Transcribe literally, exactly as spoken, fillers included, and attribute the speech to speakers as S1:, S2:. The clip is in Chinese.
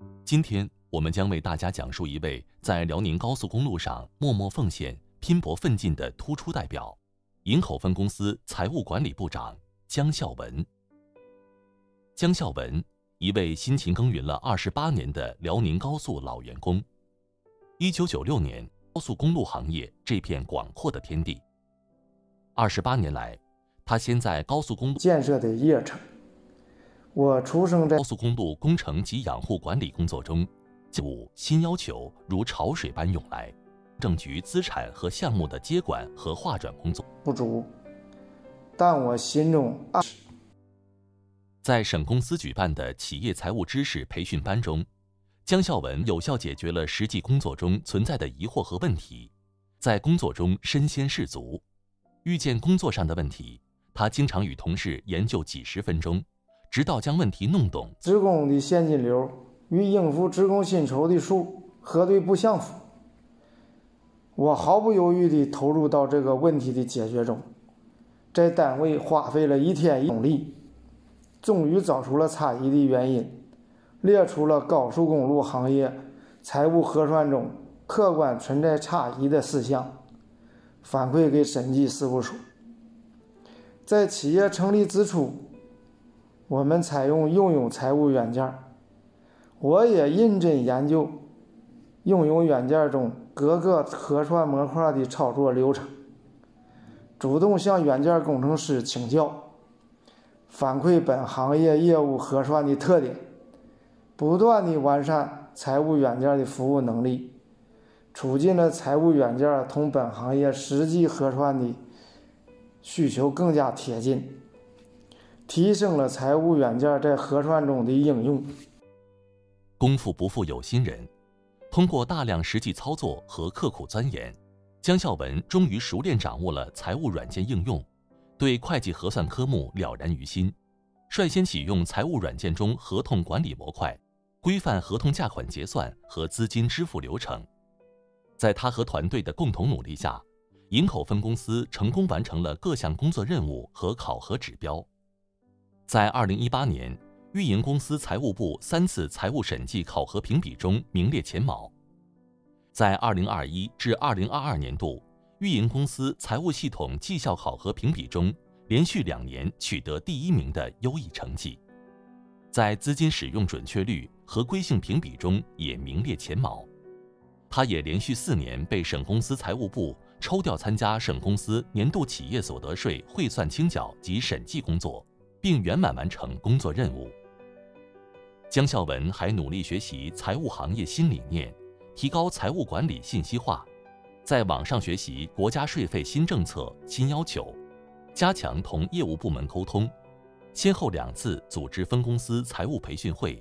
S1: 今天我们将为大家讲述一位在辽宁高速公路上默默奉献、拼搏奋进的突出代表——营口分公司财务管理部长姜孝文。姜孝文，一位辛勤耕耘了二十八年的辽宁高速老员工。一九九六年，高速公路行业这片广阔的天地。二十八年来，他先在高速公路
S2: 建设的业程。我出生在
S1: 高速公路工程及养护管理工作中，业务新要求如潮水般涌来，政局资产和项目的接管和划转工作
S2: 不足，但我心中暗示。
S1: 在省公司举办的企业财务知识培训班中，姜孝文有效解决了实际工作中存在的疑惑和问题，在工作中身先士卒。遇见工作上的问题，他经常与同事研究几十分钟，直到将问题弄懂。
S2: 职工的现金流与应付职工薪酬的数核对不相符，我毫不犹豫地投入到这个问题的解决中，在单位花费了一天一努力，终于找出了差异的原因，列出了高速公路行业财务核算中客观存在差异的事项，反馈给审计事务所。在企业成立之初，我们采用应用财务软件，我也认真研究应用软件中各个核算模块的操作流程，主动向软件工程师请教，反馈本行业业务核算的特点，不断地完善财务软件的服务能力，促进了财务软件同本行业实际核算的需求更加贴近，提升了财务软件在核算中的应用。
S1: 功夫不负有心人，通过大量实际操作和刻苦钻研，姜孝文终于熟练掌握了财务软件应用，对会计核算科目了然于心，率先启用财务软件中合同管理模块，规范合同价款结算和资金支付流程。在他和团队的共同努力下，营口分公司成功完成了各项工作任务和考核指标。在二零一八年运营公司财务部三次财务审计考核评比中名列前茅。在二零二一至二零二二年度运营公司财务系统绩效考核评比中，连续两年取得第一名的优异成绩。在资金使用准确率和规性评比中也名列前茅。他也连续四年被省公司财务部抽调参加省公司年度企业所得税汇算清缴及审计工作，并圆满完成工作任务。姜孝文还努力学习财务行业新理念，提高财务管理信息化，在网上学习国家税费新政策新要求，加强同业务部门沟通，先后两次组织分公司财务培训会，